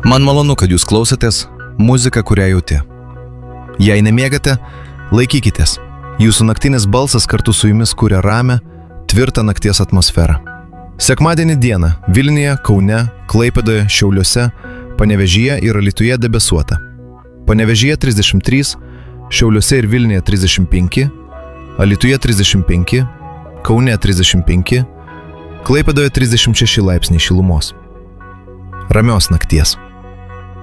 Man malonu, kad jūs klausotės muziką, kurią jauti. Jei nemėgate, laikykitės. Jūsų naktinis balsas kartu su jumis kuria ramią, tvirtą nakties atmosferą. Sekmadienį dieną Vilniuje, Kaune, Klaipėdoje, Šiauliuose, Panevėžyje ir Alytuje debesuota. Panevėžyje 33, Šiauliuose ir Vilniuje 35, Alytuje 35, Kaune 35, Klaipėdoje 36 laipsniai šilumos. Ramios nakties.